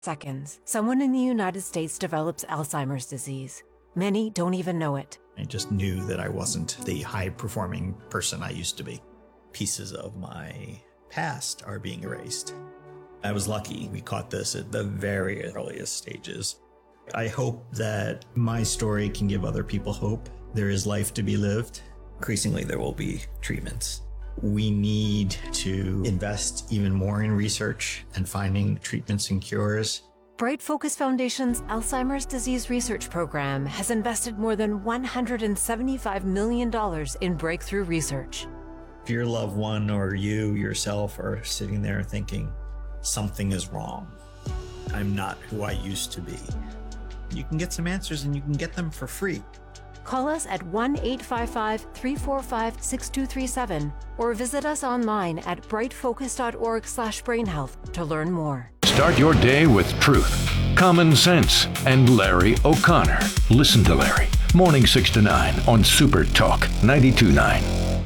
seconds, someone in the United States develops Alzheimer's disease. Many don't even know it. I just knew that I wasn't the high-performing person I used to be. Pieces of my past are being erased. I was lucky we caught this at the very earliest stages. I hope that my story can give other people hope. There is life to be lived. Increasingly, there will be treatments. We need to invest even more in research and finding treatments and cures. Bright Focus Foundation's Alzheimer's Disease Research Program has invested more than $175 million in breakthrough research. If your loved one or you yourself are sitting there thinking, something is wrong, I'm not who I used to be, you can get some answers and you can get them for free. Call us at 1-855-345-6237 or visit us online at brightfocus.org/brainhealth to learn more. Start your day with truth, common sense, and Larry O'Connor. Listen to Larry, morning 6 to 9 on Super Talk 92.9.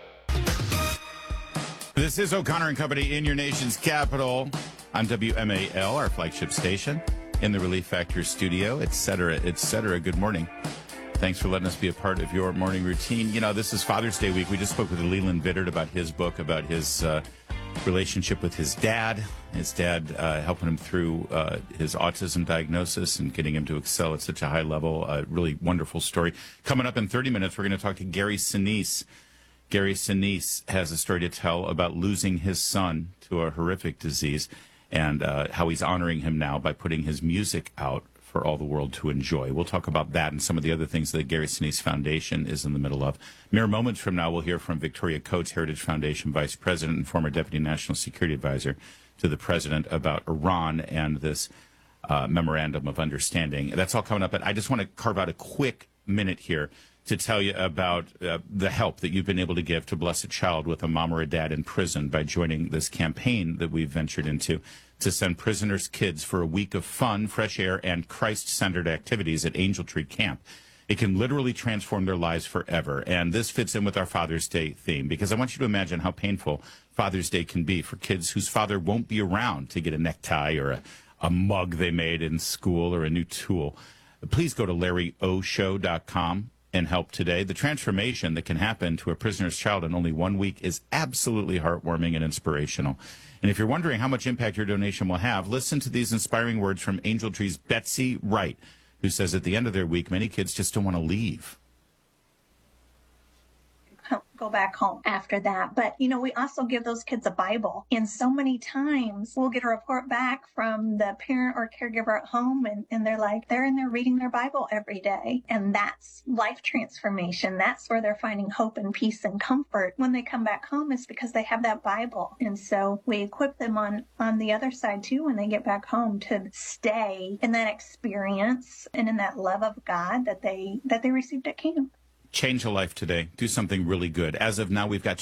This is O'Connor and Company in your nation's capital. I'm WMAL, our flagship station, in the Relief Factor studio, et cetera, et cetera. Good morning. Thanks for letting us be a part of your morning routine. You know, this is Father's Day week. We just spoke with Leland Vittert about his book, about his relationship with his dad helping him through his autism diagnosis and getting him to excel at such a high level. Really wonderful story. Coming up in 30 minutes, we're going to talk to Gary Sinise. Gary Sinise has a story to tell about losing his son to a horrific disease and how he's honoring him now by putting his music out for all the world to enjoy. We'll talk about that and some of the other things that the Gary Sinise Foundation is in the middle of. Mere moments from now, we'll hear from Victoria Coates, Heritage Foundation Vice President and former Deputy National Security Advisor to the President, about Iran and this memorandum of understanding. That's all coming up, but I just want to carve out a quick minute here to tell you about the help that you've been able to give to Blessed Child with a mom or a dad in prison by joining this campaign that we've ventured into to send prisoners' kids for a week of fun, fresh air, and Christ-centered activities at Angel Tree Camp. It can literally transform their lives forever. And this fits in with our Father's Day theme, because I want you to imagine how painful Father's Day can be for kids whose father won't be around to get a necktie or a mug they made in school or a new tool. Please go to LarryOShow.com and help today. The transformation that can happen to a prisoner's child in only 1 week is absolutely heartwarming and inspirational. And if you're wondering how much impact your donation will have, listen to these inspiring words from Angel Tree's Betsy Wright, who says at the end of their week, many kids just don't want to leave. Go back home after that. But, you know, we also give those kids a Bible. And so many times we'll get a report back from the parent or caregiver at home, and they're like, they're in there reading their Bible every day. And that's life transformation. That's where they're finding hope and peace and comfort when they come back home, is because they have that Bible. And so we equip them on the other side too, when they get back home, to stay in that experience and in that love of God that they received at camp. Change a life today. Do something really good. As of now, we've got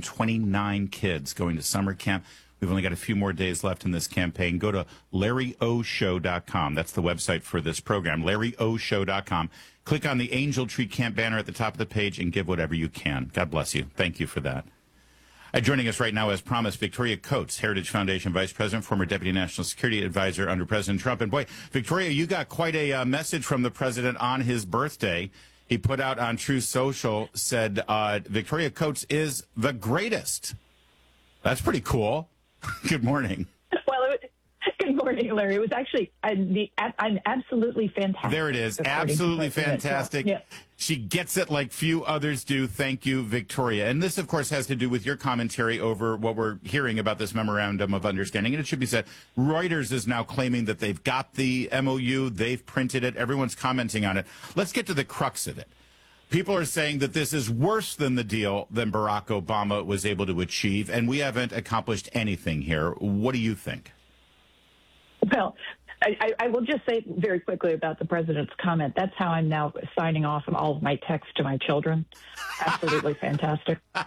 229 kids going to summer camp. We've only got a few more days left in this campaign. Go to LarryOShow.com. That's the website for this program, LarryOShow.com. Click on the Angel Tree Camp banner at the top of the page and give whatever you can. God bless you. Thank you for that. Joining us right now, as promised, Victoria Coates, Heritage Foundation Vice President, former Deputy National Security Advisor under President Trump. And boy, Victoria, you got quite a message from the President on his birthday. He put out on True Social, said Victoria Coates is the greatest. That's pretty cool. Good morning. Well, good morning, Larry. It was actually I'm absolutely fantastic. There it is. Absolutely fantastic. Yeah. She gets it like few others do. Thank you, Victoria. And this, of course, has to do with your commentary over what we're hearing about this memorandum of understanding. And it should be said, Reuters is now claiming that they've got the MOU. They've printed it. Everyone's commenting on it. Let's get to the crux of it. People are saying that this is worse than the deal than Barack Obama was able to achieve, and we haven't accomplished anything here. What do you think? Well, I will just say very quickly about the president's comment. That's how I'm now signing off on all of my texts to my children. Absolutely fantastic. So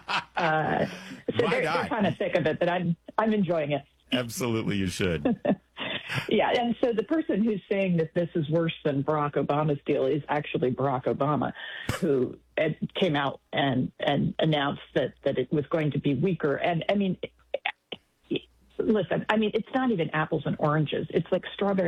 they're kind of sick of it, but I'm enjoying it. Absolutely, you should. Yeah, and so the person who's saying that this is worse than Barack Obama's deal is actually Barack Obama, who came out and announced that it was going to be weaker. And I mean, Listen, I mean, it's not even apples and oranges. It's like strawberry